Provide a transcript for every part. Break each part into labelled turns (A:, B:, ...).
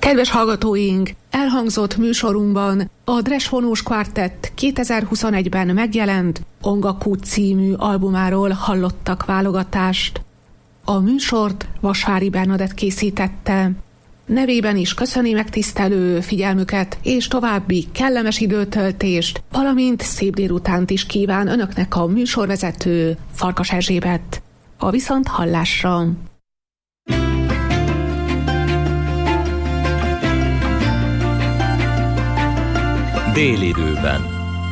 A: Kedves hallgatóink, elhangzott műsorunkban a Dres Honós Quartett 2021-ben megjelent Ongaku című albumáról hallottak válogatást. A műsort Vasvári Bernadett készítette. Nevében is köszöni megtisztelő figyelmüket, és további kellemes időtöltést, valamint szép délutánt is kíván önöknek a műsorvezető Farkas Erzsébet. A viszonthallásra!
B: Délidőben.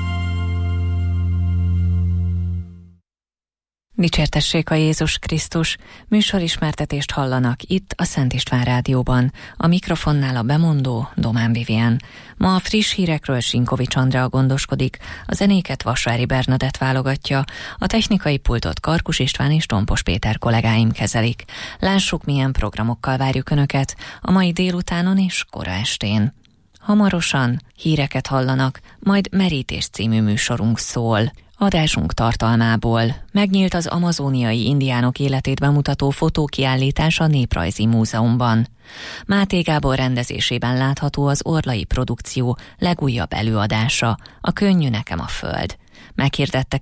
C: Dicsértessék a Jézus Krisztus, műsorismertetést hallanak itt a Szent István Rádióban, a mikrofonnál a bemondó Domán Vivien. Ma a friss hírekről Sinkovics Andrea gondoskodik, a zenéket Vasvári Bernadett válogatja, a technikai pultot Karkus István és Tompos Péter kollégáim kezelik. Lássuk, milyen programokkal várjuk Önöket a mai délutánon és kora estén. Hamarosan híreket hallanak, majd Merítés című műsorunk szól. Adásunk tartalmából megnyílt az amazóniai indiánok életét bemutató fotókiállítás a Néprajzi Múzeumban. Máté Gábor rendezésében látható az Orlai produkció legújabb előadása, a Könnyű nekem a föld. Meghirdette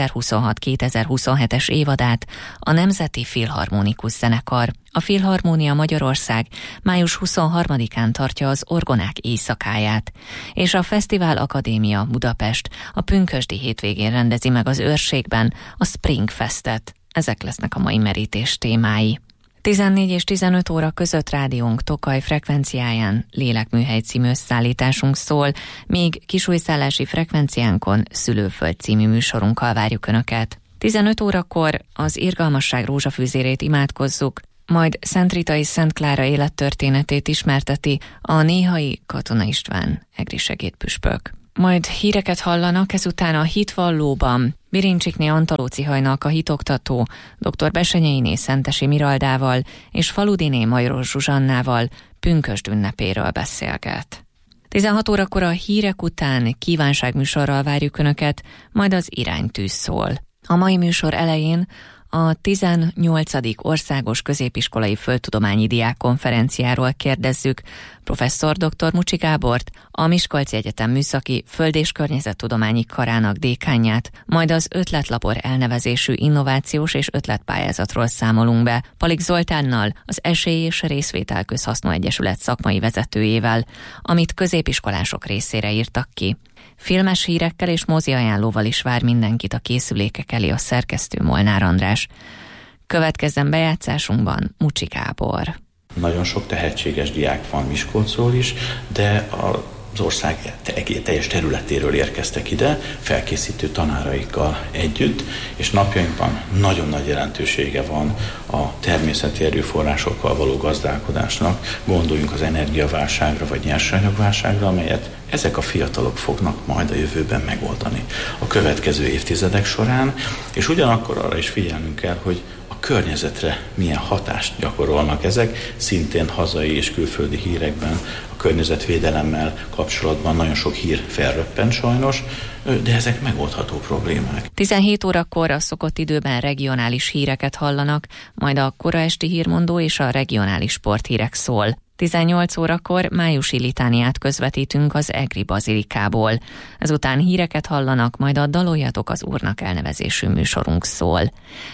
C: 2026-2027-es évadát a Nemzeti Filharmonikus Zenekar. A Filharmónia Magyarország május 23-án tartja az Orgonák éjszakáját, és a Fesztivál Akadémia Budapest a pünkösdi hétvégén rendezi meg az Őrségben a Spring Festet. Ezek lesznek a mai merítés témái. 14 és 15 óra között rádiónk Tokaj frekvenciáján Lélekműhely című összeállításunk szól, míg kisújszállási frekvenciánkon Szülőföld című műsorunkkal várjuk Önöket. 15 órakor az Irgalmasság rózsafűzérét imádkozzuk, majd Szent Rita és Szent Klára élettörténetét ismerteti a néhai Katona István egri segédpüspök. Majd híreket hallanak, ezután a Hitvallóban Birincsikné Antalóci Hajnalka hitoktató, dr. Besenyeiné Szentesi Miraldával és Faludiné Majros Zsuzsannával pünkösd ünnepéről beszélget. 16 órakor a hírek után kívánságműsorral várjuk Önöket, majd az iránytűz szól. A mai műsor elején a 18. Országos Középiskolai Földtudományi Diákkonferenciáról kérdezzük professzor dr. Mucsi Gábort, a Miskolci Egyetem Műszaki Föld- és Környezettudományi Karának dékánját, majd az Ötletlabor elnevezésű innovációs és ötletpályázatról számolunk be Palik Zoltánnal, az Esély és Részvétel Közhasznú Egyesület szakmai vezetőjével, amit középiskolások részére írtak ki. Filmes hírekkel és mozi ajánlóval is vár mindenkit a készülékek elé a szerkesztő Molnár András. Következzen bejátszásunkban Mucsi Gábor.
D: Nagyon sok tehetséges diák van Miskolcról is, de az ország teljes területéről érkeztek ide, felkészítő tanáraikkal együtt, és napjainkban nagyon nagy jelentősége van a természeti erőforrásokkal való gazdálkodásnak. Gondoljunk az energiaválságra vagy nyersanyagválságra, amelyet ezek a fiatalok fognak majd a jövőben megoldani a következő évtizedek során, és ugyanakkor arra is figyelnünk kell, hogy a környezetre milyen hatást gyakorolnak ezek, szintén hazai és külföldi hírekben a környezetvédelemmel kapcsolatban nagyon sok hír felröppent sajnos, de ezek megoldható problémák.
C: 17 órakor a szokott időben regionális híreket hallanak, majd a kora esti hírmondó és a regionális sporthírek szól. 18 órakor májusi litániát közvetítünk az Egri Bazilikából. Ezután híreket hallanak, majd a Daloljatok az Úrnak elnevezésű műsorunk szól.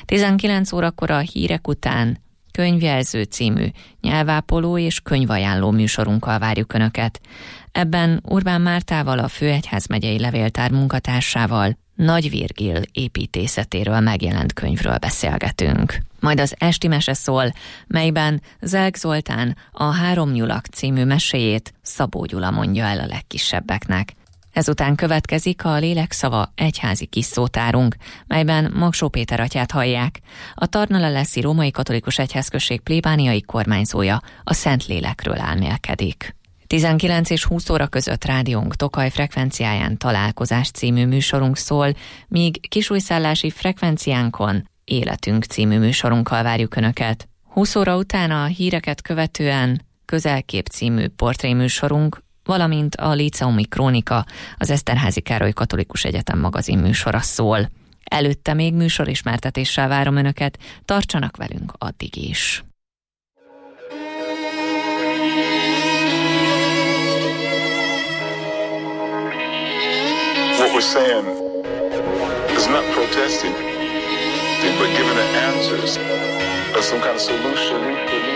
C: 19 órakor a hírek után Könyvjelző című nyelvápoló és könyvajánló műsorunkkal várjuk Önöket. Ebben Urbán Mártával, a Főegyházmegyei Levéltár munkatársával Nagy Virgil építészetéről megjelent könyvről beszélgetünk. Majd az esti mese szól, melyben Zelk Zoltán a Három nyulak című meséjét Szabó Gyula mondja el a legkisebbeknek. Ezután következik a Lélekszava egyházi kis szótárunk, melyben Magsó Péter atyát hallják. A Tarnaleleszi Római Katolikus Egyházközség plébániai kormányzója a Szentlélekről álmélkedik. 19 és 20 óra között rádiónk Tokaj frekvenciáján Találkozás című műsorunk szól, míg kisújszállási frekvenciánkon Életünk című műsorunkkal várjuk Önöket. 20 óra után a híreket követően Közelkép című portréműsorunk, valamint a Líceumi Krónika, az Eszterházy Károly Katolikus Egyetem magazin műsora szól. Előtte még műsorismertetéssel várom Önöket, tartsanak velünk addig is.
B: we're saying it's not protesting, but giving the answers or some kind of solution.